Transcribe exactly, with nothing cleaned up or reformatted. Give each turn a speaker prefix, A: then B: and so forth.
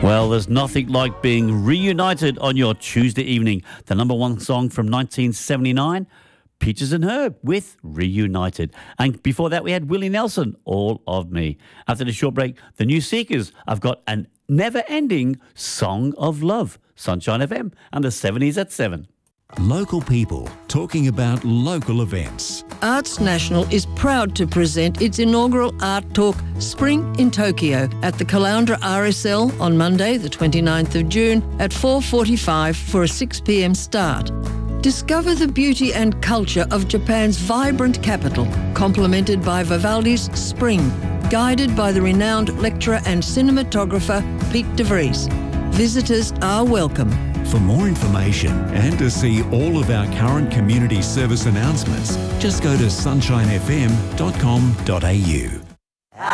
A: Well, there's nothing like being reunited on your Tuesday evening. The number one song from nineteen seventy-nine, Peaches and Herb with Reunited. And before that, we had Willie Nelson, All of Me. After the short break, the New Seekers. I've got a never-ending song of love. Sunshine F M and the seventies at seven.
B: Local people talking about local events.
C: Arts National is proud to present its inaugural Art Talk Spring in Tokyo at the Caloundra R S L on Monday the twenty-ninth of June at four forty-five for a six p m start. Discover the beauty and culture of Japan's vibrant capital, complemented by Vivaldi's Spring, guided by the renowned lecturer and cinematographer Pete de Vries. Visitors are welcome.
B: For more information and to see all of our current community service announcements, just go to sunshine f m dot com dot a u.